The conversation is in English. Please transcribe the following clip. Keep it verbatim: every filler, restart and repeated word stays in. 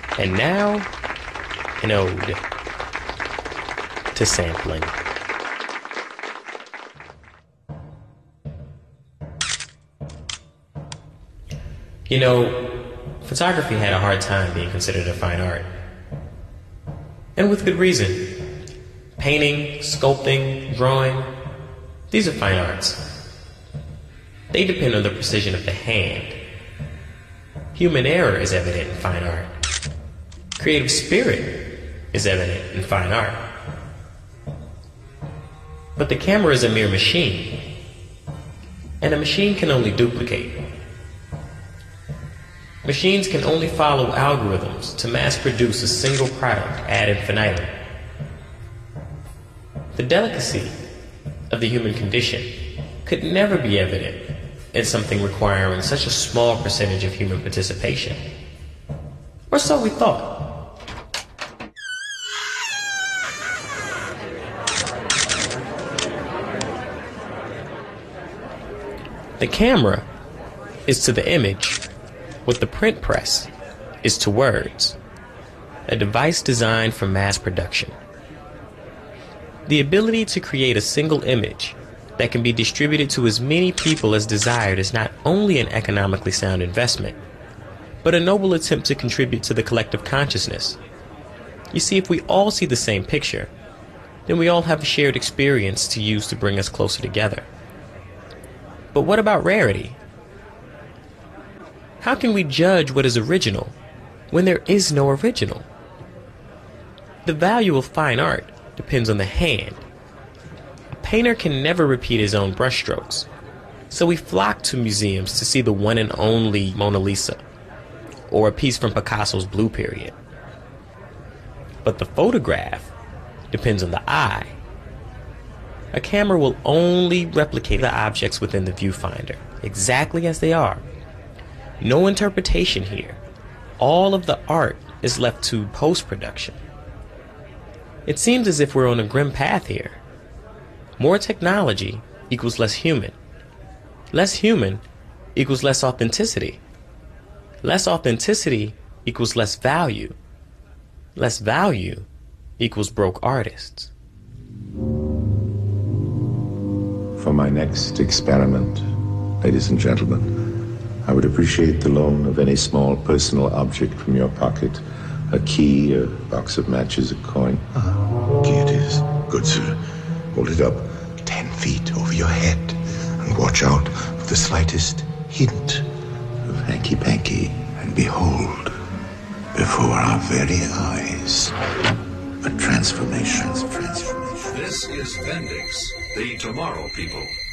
And now, an ode to sampling. You know, photography had a hard time being considered a fine art. And with good reason. Painting, sculpting, drawing, these are fine arts. They depend on the precision of the hand. Human error is evident in fine art. Creative spirit is evident in fine art. But the camera is a mere machine, and a machine can only duplicate. Machines can only follow algorithms to mass produce a single product ad infinitum. The delicacy of the human condition could never be evident in something requiring such a small percentage of human participation. Or so we thought. The camera is to the image what the print press is to words, a device designed for mass production. The ability to create a single image that can be distributed to as many people as desired is not only an economically sound investment, but a noble attempt to contribute to the collective consciousness. You see, if we all see the same picture, then we all have a shared experience to use to bring us closer together. But what about rarity? How can we judge what is original when there is no original? The value of fine art depends on the hand. A painter can never repeat his own brushstrokes, so we flock to museums to see the one and only Mona Lisa, or a piece from Picasso's Blue Period. But the photograph depends on the eye. A camera will only replicate the objects within the viewfinder, exactly as they are. No interpretation here. All of the art is left to post-production. It seems as if we're on a grim path here. More technology equals less human. Less human equals less authenticity. Less authenticity equals less value. Less value equals broke artists. For my next experiment, ladies and gentlemen, I would appreciate the loan of any small personal object from your pocket. A key, a box of matches, a coin. Uh, key it is. Good, sir. Hold it up ten feet over your head and watch out for the slightest hint of hanky-panky. And behold, before our very eyes, a transformation. transformation. This is Bendix, the Tomorrow People.